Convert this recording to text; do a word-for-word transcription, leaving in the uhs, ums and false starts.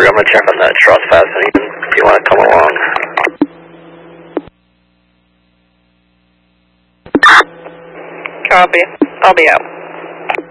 I'm going to check on that trespassing if you want to come along. Copy. I'll be out.